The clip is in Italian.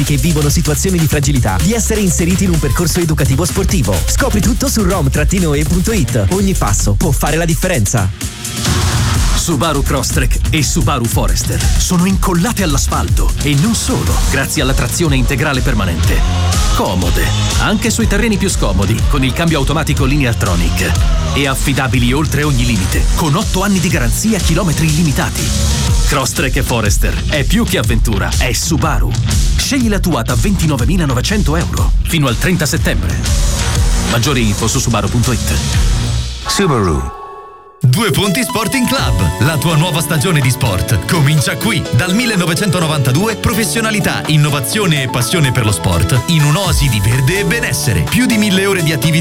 che vivono situazioni di fragilità di essere inseriti in un percorso educativo sportivo. Scopri tutto su rom-e.it. Ogni passo può fare la differenza. Subaru Crosstrek e Subaru Forester sono incollate all'asfalto e non solo, grazie alla trazione integrale permanente. Comode, anche sui terreni più scomodi, con il cambio automatico Lineartronic. E affidabili oltre ogni limite, con 8 anni di garanzia e chilometri illimitati. Crosstrek e Forester è più che avventura, è Subaru. Scegli la tua da €29.900 fino al 30 settembre. Maggiori info su subaru.it. Subaru. Due Ponti Sporting Club, la tua nuova stagione di sport. Comincia qui. Dal 1992, professionalità, innovazione e passione per lo sport in un'oasi di verde e benessere. Più di 1000 ore di attività